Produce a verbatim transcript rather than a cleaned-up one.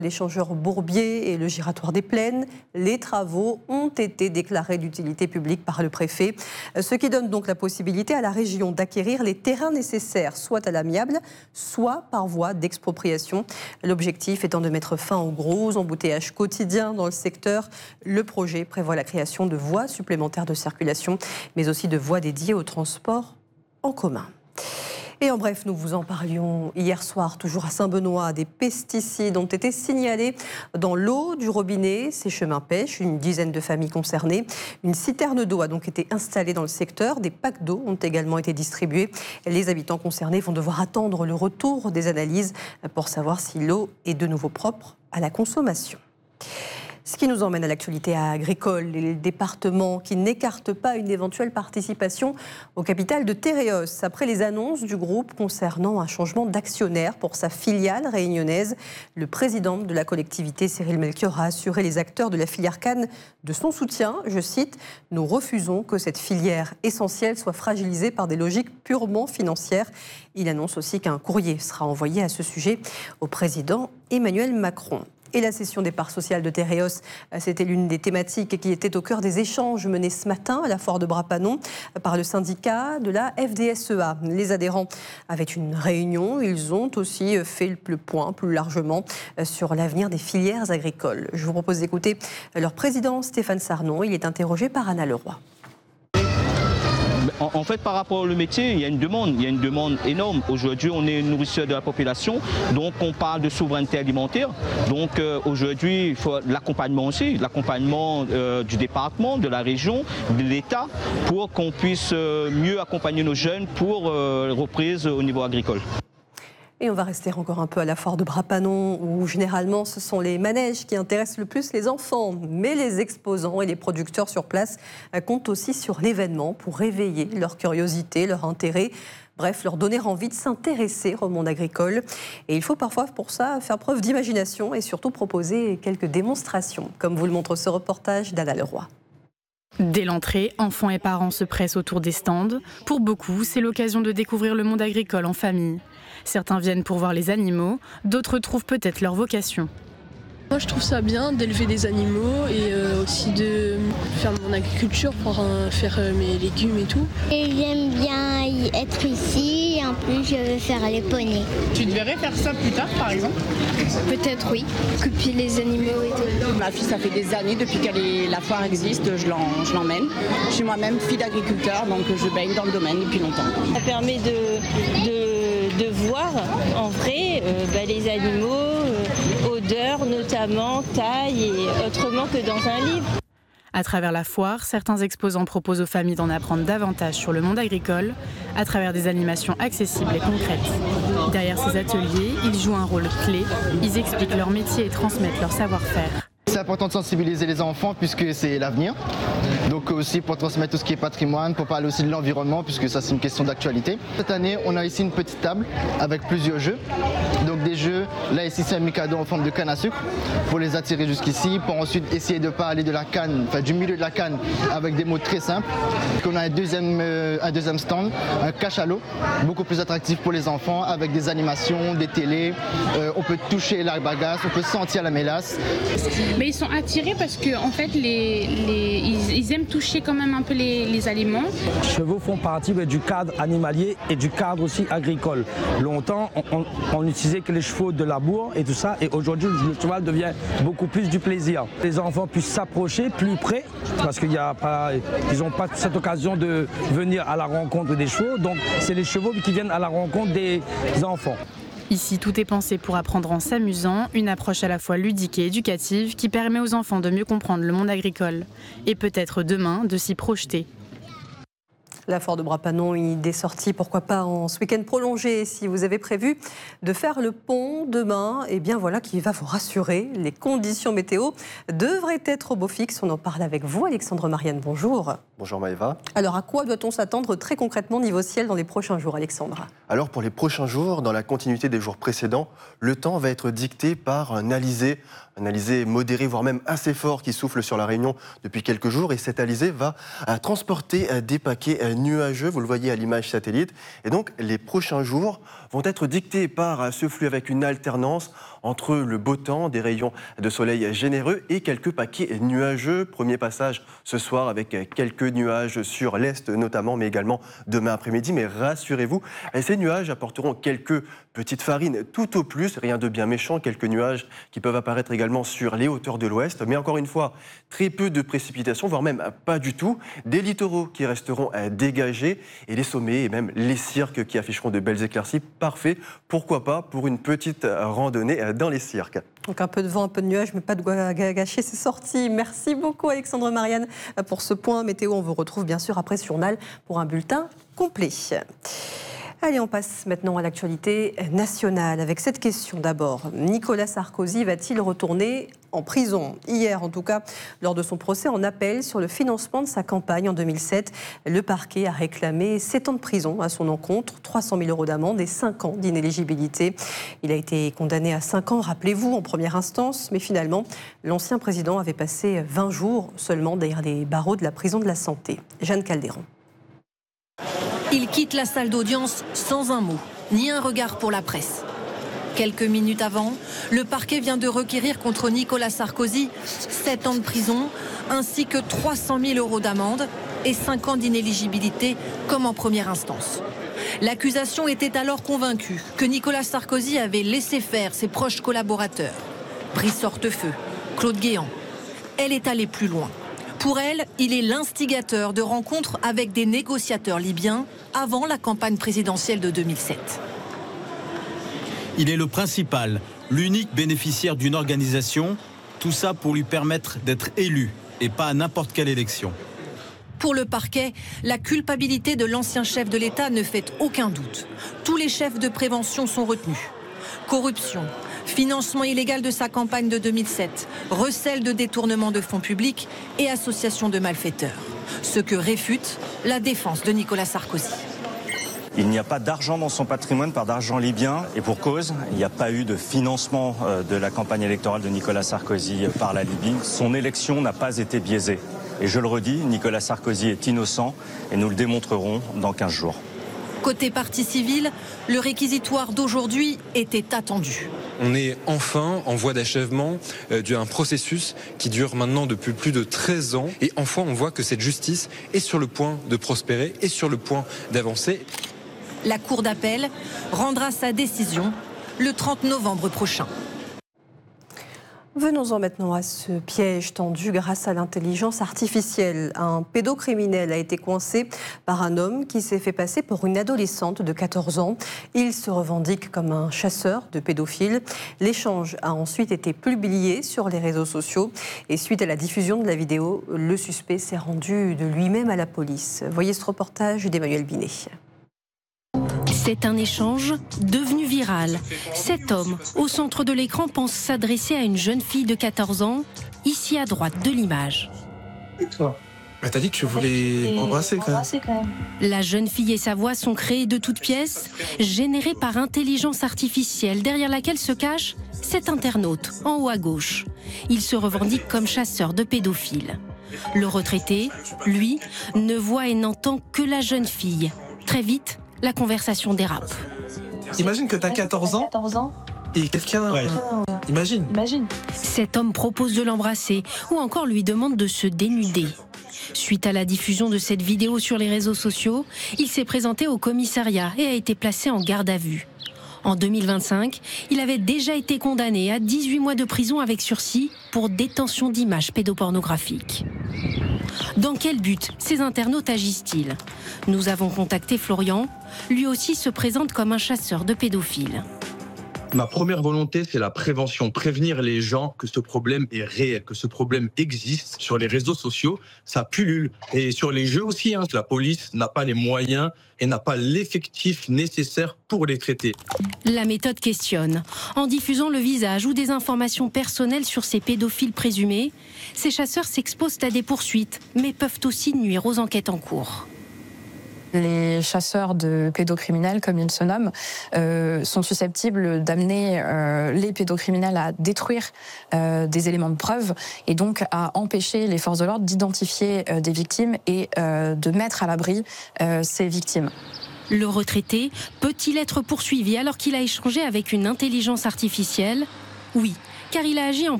L'échangeur Bourbier et le giratoire des Plaines, les travaux ont été déclarés d'utilité publique par le préfet, ce qui donne donc la possibilité à la région d'acquérir les terrains nécessaires, soit à l'amiable, soit par voie d'expropriation. L'objectif étant de mettre fin aux gros embouteillages quotidiens dans le secteur. Le projet prévoit la création de voies supplémentaires de circulation, mais aussi de voies dédiées au transport en commun. Et en bref, nous vous en parlions hier soir, toujours à Saint-Benoît. Des pesticides ont été signalés dans l'eau du robinet, ces chemins pêche, une dizaine de familles concernées. Une citerne d'eau a donc été installée dans le secteur. Des packs d'eau ont également été distribués. Les habitants concernés vont devoir attendre le retour des analyses pour savoir si l'eau est de nouveau propre à la consommation. Ce qui nous emmène à l'actualité agricole et le département qui n'écarte pas une éventuelle participation au capital de Tereos. Après les annonces du groupe concernant un changement d'actionnaire pour sa filiale réunionnaise, le président de la collectivité, Cyril Melchior, a assuré les acteurs de la filière canne de son soutien. Je cite, « Nous refusons que cette filière essentielle soit fragilisée par des logiques purement financières ». Il annonce aussi qu'un courrier sera envoyé à ce sujet au président Emmanuel Macron. Et la cession des parts sociales de Tereos, c'était l'une des thématiques qui était au cœur des échanges menés ce matin à la foire de Bras-Panon par le syndicat de la F D S E A. Les adhérents avaient une réunion. Ils ont aussi fait le point plus largement sur l'avenir des filières agricoles. Je vous propose d'écouter leur président Stéphane Sarnon. Il est interrogé par Anna Leroy. En fait, par rapport au métier, il y a une demande, il y a une demande énorme. Aujourd'hui, on est nourrisseur de la population, donc on parle de souveraineté alimentaire. Donc euh, aujourd'hui, il faut l'accompagnement aussi, l'accompagnement euh, du département, de la région, de l'État, pour qu'on puisse euh, mieux accompagner nos jeunes pour euh, reprise au niveau agricole. Et on va rester encore un peu à la foire de Bras-Panon, où généralement ce sont les manèges qui intéressent le plus les enfants. Mais les exposants et les producteurs sur place comptent aussi sur l'événement pour réveiller leur curiosité, leur intérêt. Bref, leur donner envie de s'intéresser au monde agricole. Et il faut parfois pour ça faire preuve d'imagination et surtout proposer quelques démonstrations, comme vous le montre ce reportage d'Anna Leroy. Dès l'entrée, enfants et parents se pressent autour des stands. Pour beaucoup, c'est l'occasion de découvrir le monde agricole en famille. Certains viennent pour voir les animaux, d'autres trouvent peut-être leur vocation. Moi je trouve ça bien d'élever des animaux et euh, aussi de faire mon agriculture pour euh, faire euh, mes légumes et tout. Et j'aime bien y être ici et en plus je veux faire les poneys. Tu devrais faire ça plus tard par exemple? Peut-être oui, couper les animaux et tout. Ma fille ça fait des années depuis que la foire existe, je l'emmène. Je suis moi-même fille d'agriculteur donc je baigne dans le domaine depuis longtemps. Ça permet de, de, de voir en vrai euh, bah, les animaux, euh, odeurs notamment, taille et autrement que dans un livre. À travers la foire, certains exposants proposent aux familles d'en apprendre davantage sur le monde agricole à travers des animations accessibles et concrètes. Derrière ces ateliers, ils jouent un rôle clé, ils expliquent leur métier et transmettent leur savoir-faire. C'est important de sensibiliser les enfants puisque c'est l'avenir. Donc aussi pour transmettre tout ce qui est patrimoine, pour parler aussi de l'environnement puisque ça c'est une question d'actualité. Cette année, on a ici une petite table avec plusieurs jeux. Donc des jeux, là ici c'est un Mikado en forme de canne à sucre pour les attirer jusqu'ici, pour ensuite essayer de parler de la canne, enfin du milieu de la canne avec des mots très simples. Donc on a un deuxième, euh, un deuxième stand, un cachalot, beaucoup plus attractif pour les enfants avec des animations, des télés. Euh, on peut toucher la bagasse, on peut sentir la mélasse. Mais ils sont attirés parce que en fait, les, les, ils, ils aiment toucher quand même un peu les, les aliments. Les chevaux font partie du cadre animalier et du cadre aussi agricole. Longtemps, on, on, on utilisait que les chevaux de labour et tout ça, et aujourd'hui, le cheval devient beaucoup plus du plaisir. Les enfants puissent s'approcher plus près parce qu'ils n'ont pas, pas cette occasion de venir à la rencontre des chevaux, donc c'est les chevaux qui viennent à la rencontre des enfants. Ici, tout est pensé pour apprendre en s'amusant, une approche à la fois ludique et éducative qui permet aux enfants de mieux comprendre le monde agricole et peut-être demain de s'y projeter. La foire de Bras-Panon, une des sorties, pourquoi pas en ce week-end prolongé. Si vous avez prévu de faire le pont demain, et eh bien voilà qui va vous rassurer. Les conditions météo devraient être au beau fixe. On en parle avec vous, Alexandre Marianne. Bonjour. Bonjour Maëva. Alors à quoi doit-on s'attendre très concrètement niveau ciel dans les prochains jours, Alexandre? Alors pour les prochains jours, dans la continuité des jours précédents, le temps va être dicté par un alizé, un alizé modéré, voire même assez fort qui souffle sur la Réunion depuis quelques jours. Et cet alizé va transporter des paquets nuageux, vous le voyez à l'image satellite. Et donc les prochains jours vont être dictés par ce flux avec une alternance entre le beau temps, des rayons de soleil généreux et quelques paquets nuageux. Premier passage ce soir avec quelques nuages sur l'est notamment, mais également demain après-midi. Mais rassurez-vous, ces nuages apporteront quelques petites farines tout au plus, rien de bien méchant, quelques nuages qui peuvent apparaître également sur les hauteurs de l'ouest. Mais encore une fois, très peu de précipitations, voire même pas du tout. Des littoraux qui resteront dégagés et les sommets et même les cirques qui afficheront de belles éclaircies. Parfait, pourquoi pas pour une petite randonnée dans les cirques. Donc un peu de vent, un peu de nuages, mais pas de quoi gâcher ces sorties. Merci beaucoup Alexandre Marianne pour ce point météo. On vous retrouve bien sûr après sur Journal pour un bulletin complet. Allez, on passe maintenant à l'actualité nationale avec cette question d'abord. Nicolas Sarkozy va-t-il retourner en prison ? Hier, en tout cas, lors de son procès en appel sur le financement de sa campagne en deux mille sept, le parquet a réclamé sept ans de prison à son encontre, trois cent mille euros d'amende et cinq ans d'inéligibilité. Il a été condamné à cinq ans, rappelez-vous, en première instance, mais finalement, l'ancien président avait passé vingt jours seulement derrière les barreaux de la prison de la Santé. Jeanne Calderon. Il quitte la salle d'audience sans un mot, ni un regard pour la presse. Quelques minutes avant, le parquet vient de requérir contre Nicolas Sarkozy sept ans de prison, ainsi que trois cent mille euros d'amende et cinq ans d'inéligibilité, comme en première instance. L'accusation était alors convaincue que Nicolas Sarkozy avait laissé faire ses proches collaborateurs. Brice Hortefeux, Claude Guéant. Elle est allée plus loin. Pour elle, il est l'instigateur de rencontres avec des négociateurs libyens avant la campagne présidentielle de deux mille sept. Il est le principal, l'unique bénéficiaire d'une organisation, tout ça pour lui permettre d'être élu et pas à n'importe quelle élection. Pour le parquet, la culpabilité de l'ancien chef de l'État ne fait aucun doute. Tous les chefs de prévention sont retenus. Corruption, financement illégal de sa campagne de deux mille sept, recel de détournement de fonds publics et association de malfaiteurs. Ce que réfute la défense de Nicolas Sarkozy. Il n'y a pas d'argent dans son patrimoine, pas d'argent libyen, et pour cause, il n'y a pas eu de financement de la campagne électorale de Nicolas Sarkozy par la Libye. Son élection n'a pas été biaisée. Et je le redis, Nicolas Sarkozy est innocent et nous le démontrerons dans quinze jours. Côté partie civile, le réquisitoire d'aujourd'hui était attendu. On est enfin en voie d'achèvement d'un processus qui dure maintenant depuis plus de treize ans. Et enfin, on voit que cette justice est sur le point de prospérer et sur le point d'avancer. La Cour d'appel rendra sa décision le trente novembre prochain. Venons-en maintenant à ce piège tendu grâce à l'intelligence artificielle. Un pédocriminel a été coincé par un homme qui s'est fait passer pour une adolescente de quatorze ans. Il se revendique comme un chasseur de pédophiles. L'échange a ensuite été publié sur les réseaux sociaux. Et suite à la diffusion de la vidéo, le suspect s'est rendu de lui-même à la police. Voyez ce reportage d'Emmanuel Binet. C'est un échange devenu viral. Cet homme, au centre de l'écran, pense s'adresser à une jeune fille de quatorze ans, ici à droite de l'image. Et toi ? Bah, t'as dit que tu voulais embrasser quand même. La jeune fille et sa voix sont créées de toutes pièces, générées par intelligence artificielle, derrière laquelle se cache cet internaute, en haut à gauche. Il se revendique comme chasseur de pédophiles. Le retraité, lui, ne voit et n'entend que la jeune fille. Très vite, la conversation dérape. Imagine que t'as quatorze ans et quelqu'un... Ouais. Imagine. Imagine. Cet homme propose de l'embrasser ou encore lui demande de se dénuder. Suite à la diffusion de cette vidéo sur les réseaux sociaux, il s'est présenté au commissariat et a été placé en garde à vue. En deux mille vingt-cinq, il avait déjà été condamné à dix-huit mois de prison avec sursis pour détention d'images pédopornographiques. Dans quel but ces internautes agissent-ils ? Nous avons contacté Florian. Lui aussi se présente comme un chasseur de pédophiles. Ma première volonté, c'est la prévention. Prévenir les gens que ce problème est réel, que ce problème existe. Sur les réseaux sociaux, ça pullule. Et sur les jeux aussi, hein, la police n'a pas les moyens et n'a pas l'effectif nécessaire pour les traiter. La méthode questionne. En diffusant le visage ou des informations personnelles sur ces pédophiles présumés, ces chasseurs s'exposent à des poursuites, mais peuvent aussi nuire aux enquêtes en cours. Les chasseurs de pédocriminels, comme ils se nomment, euh, sont susceptibles d'amener euh, les pédocriminels à détruire euh, des éléments de preuve et donc à empêcher les forces de l'ordre d'identifier euh, des victimes et euh, de mettre à l'abri euh, ces victimes. Le retraité peut-il être poursuivi alors qu'il a échangé avec une intelligence artificielle ? Oui, car il a agi en